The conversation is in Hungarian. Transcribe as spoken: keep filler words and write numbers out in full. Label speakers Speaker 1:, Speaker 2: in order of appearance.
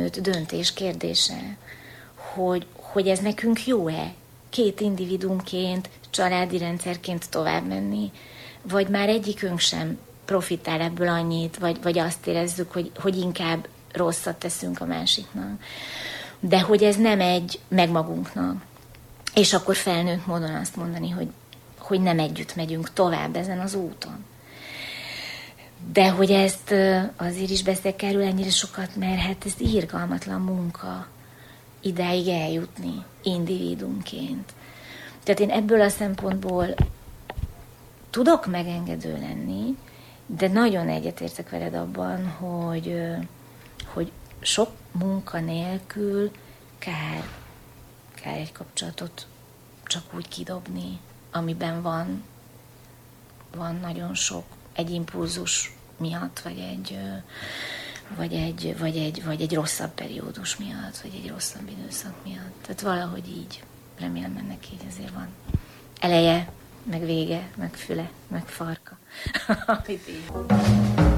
Speaker 1: felnőtt döntés kérdése, hogy, hogy ez nekünk jó-e, két individumként, családi rendszerként tovább menni, vagy már egyikünk sem profitál ebből annyit, vagy, vagy azt érezzük, hogy, hogy inkább rosszat teszünk a másiknak. De hogy ez nem egy meg magunknak. És akkor felnőtt módon azt mondani, hogy, hogy nem együtt megyünk tovább ezen az úton. De hogy ezt azért is beszélek erről ennyire sokat, mert hát ez irgalmatlan munka idáig eljutni individumként. Tehát én ebből a szempontból tudok megengedő lenni, de nagyon egyetértek veled abban, hogy, hogy sok munka nélkül kár, kár egy kapcsolatot csak úgy kidobni, amiben van, van nagyon sok, egy impulzus miatt, vagy egy, vagy egy, vagy egy, vagy egy rosszabb periódus miatt, vagy egy rosszabb időszak miatt. Tehát valahogy így, remélem ennek így azért van eleje, meg vége, meg füle, meg farka. Amit így.